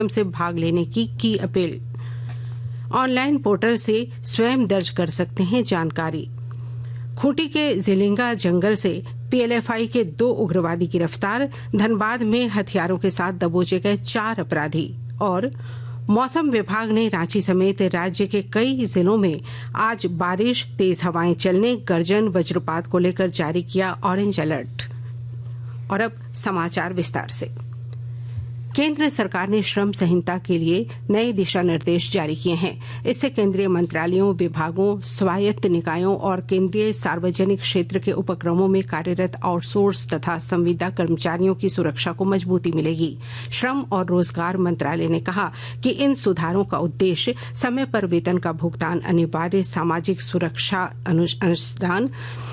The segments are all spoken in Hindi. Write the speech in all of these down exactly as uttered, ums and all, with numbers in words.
से भाग लेने की की अपील। ऑनलाइन पोर्टल से स्वयं दर्ज कर सकते हैं जानकारी। खूंटी के जिलिंगा जंगल से पीएलएफआई के दो उग्रवादी गिरफ्तार। धनबाद में हथियारों के साथ दबोचे गए चार अपराधी। और मौसम विभाग ने रांची समेत राज्य के कई जिलों में आज बारिश, तेज हवाएं चलने, गर्जन, वज्रपात को लेकर जारी किया ऑरेंज अलर्ट। और अब समाचार विस्तार से। केंद्र सरकार ने श्रम संहिता के लिए नए दिशा निर्देश जारी किए हैं। इससे केंद्रीय मंत्रालयों, विभागों, स्वायत्त निकायों और केंद्रीय सार्वजनिक क्षेत्र के उपक्रमों में कार्यरत आउटसोर्स तथा संविदा कर्मचारियों की सुरक्षा को मजबूती मिलेगी। श्रम और रोजगार मंत्रालय ने कहा कि इन सुधारों का उद्देश्य समय पर वेतन का भुगतान, अनिवार्य सामाजिक सुरक्षा अनुदान,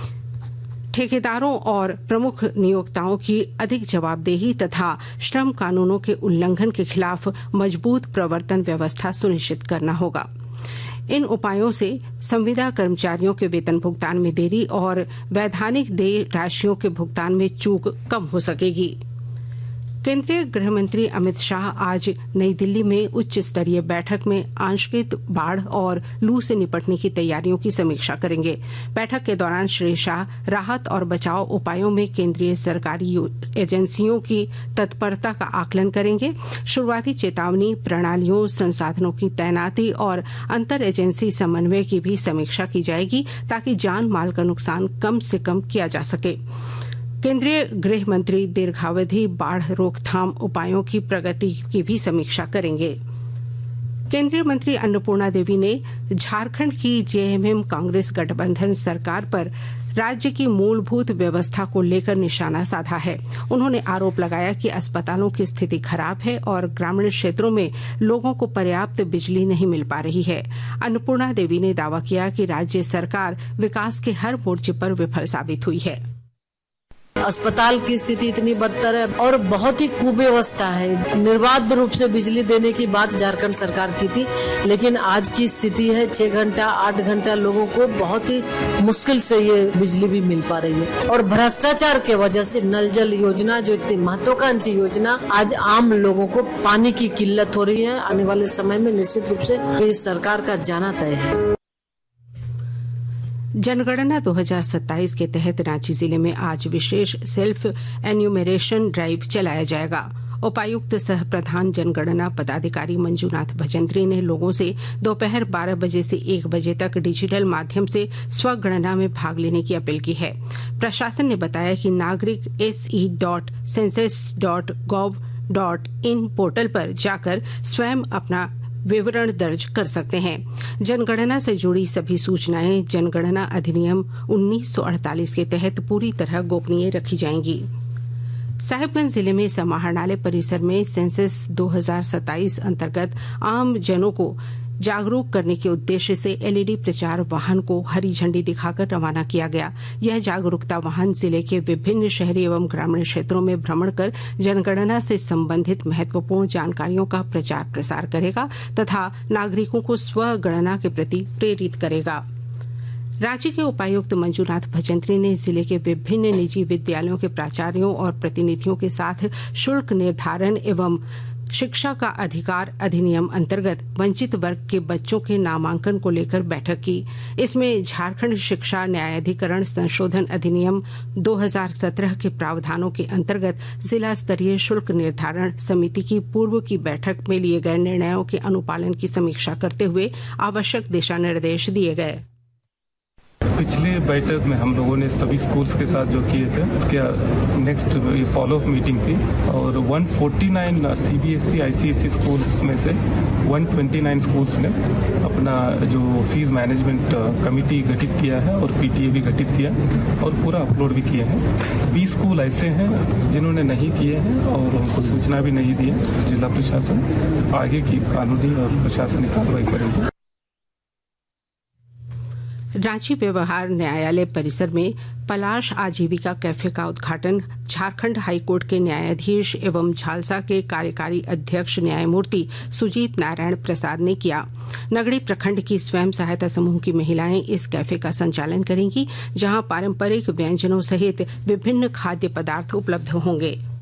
ठेकेदारों और प्रमुख नियोक्ताओं की अधिक जवाबदेही तथा श्रम कानूनों के उल्लंघन के खिलाफ मजबूत प्रवर्तन व्यवस्था सुनिश्चित करना होगा। इन उपायों से संविदा कर्मचारियों के वेतन भुगतान में देरी और वैधानिक देय राशियों के भुगतान में चूक कम हो सकेगी। केंद्रीय गृह मंत्री अमित शाह आज नई दिल्ली में उच्च स्तरीय बैठक में आंशिक बाढ़ और लू से निपटने की तैयारियों की समीक्षा करेंगे। बैठक के दौरान श्री शाह राहत और बचाव उपायों में केंद्रीय सरकारी एजेंसियों की तत्परता का आकलन करेंगे। शुरुआती चेतावनी प्रणालियों, संसाधनों की तैनाती और अंतर एजेंसी समन्वय की भी समीक्षा की जाएगी ताकि जान माल का नुकसान कम से कम किया जा सके। केंद्रीय गृह मंत्री दीर्घावधि बाढ़ रोकथाम उपायों की प्रगति की भी समीक्षा करेंगे। केंद्रीय मंत्री अन्नपूर्णा देवी ने झारखंड की जेएमएम कांग्रेस गठबंधन सरकार पर राज्य की मूलभूत व्यवस्था को लेकर निशाना साधा है। उन्होंने आरोप लगाया कि अस्पतालों की स्थिति खराब है और ग्रामीण क्षेत्रों में लोगों को पर्याप्त बिजली नहीं मिल पा रही है। अन्नपूर्णा देवी ने दावा किया कि राज्य सरकार विकास के हर मोर्चे पर विफल साबित हुई है। अस्पताल की स्थिति इतनी बदतर है और बहुत ही कुव्यवस्था है। निर्बाध रूप से बिजली देने की बात झारखंड सरकार की थी, लेकिन आज की स्थिति है छह घंटा आठ घंटा लोगों को बहुत ही मुश्किल से ये बिजली भी मिल पा रही है। और भ्रष्टाचार के वजह से नल जल योजना जो इतनी महत्वाकांक्षी योजना, आज आम लोगों को पानी की किल्लत हो रही है। आने वाले समय में निश्चित रूप से इस सरकार का जाना तय है। जनगणना दो हज़ार सत्ताईस के तहत रांची जिले में आज विशेष सेल्फ एन्यूमरेशन ड्राइव चलाया जाएगा। उपायुक्त सह प्रधान जनगणना पदाधिकारी मंजूनाथ भजंत्री ने लोगों से दोपहर बारह बजे से एक बजे तक डिजिटल माध्यम से स्वगणना में भाग लेने की अपील की है। प्रशासन ने बताया कि नागरिक S E dot census dot gov dot in portal पर जाकर स्वयं अपना विवरण दर्ज कर सकते हैं। जनगणना से जुड़ी सभी सूचनाएं जनगणना अधिनियम उन्नीस सौ अड़तालीस के तहत पूरी तरह गोपनीय रखी जाएंगी। साहिबगंज जिले में समाहरणालय परिसर में सेंसस दो हज़ार सत्ताईस अंतर्गत आम जनों को जागरूक करने के उद्देश्य से एलईडी प्रचार वाहन को हरी झंडी दिखाकर रवाना किया गया। यह जागरूकता वाहन जिले के विभिन्न शहरी एवं ग्रामीण क्षेत्रों में भ्रमण कर जनगणना से संबंधित महत्वपूर्ण जानकारियों का प्रचार प्रसार करेगा तथा नागरिकों को स्वगणना के प्रति प्रेरित करेगा। रांची के उपायुक्त मंजूनाथ भजंत्री ने जिले के विभिन्न निजी विद्यालयों के प्राचार्यों और प्रतिनिधियों के साथ शुल्क निर्धारण एवं शिक्षा का अधिकार अधिनियम अंतर्गत वंचित वर्ग के बच्चों के नामांकन को लेकर बैठक की। इसमें झारखंड शिक्षा न्यायाधिकरण संशोधन अधिनियम दो हज़ार सत्रह के प्रावधानों के अंतर्गत जिला स्तरीय शुल्क निर्धारण समिति की पूर्व की बैठक में लिए गए निर्णयों के अनुपालन की समीक्षा करते हुए आवश्यक दिशा निर्देश दिए गए। पिछले बैठक में हम लोगों ने सभी स्कूल्स के साथ जो किए थे उसके नेक्स्ट फॉलो अप मीटिंग थी और एक सौ उनचास सीबीएसई आईसीएसई स्कूल्स में से एक सौ उनतीस स्कूल्स ने अपना जो फीस मैनेजमेंट कमेटी गठित किया है और पीटीए भी गठित किया और पूरा अपलोड भी किया है। बीस स्कूल ऐसे हैं जिन्होंने नहीं किए हैं और उनको सूचना भी नहीं दी है। जिला प्रशासन आगे की कानूनी और प्रशासनिक कार्रवाई करेगी। रांची व्यवहार न्यायालय परिसर में पलाश आजीविका कैफे का उद्घाटन झारखंड हाईकोर्ट के न्यायाधीश एवं झालसा के कार्यकारी अध्यक्ष न्यायमूर्ति सुजीत नारायण प्रसाद ने किया। नगड़ी प्रखंड की स्वयं सहायता समूह की महिलाएं इस कैफे का संचालन करेंगी, जहां पारंपरिक व्यंजनों सहित विभिन्न खाद्य पदार्थ उपलब्ध होंगे।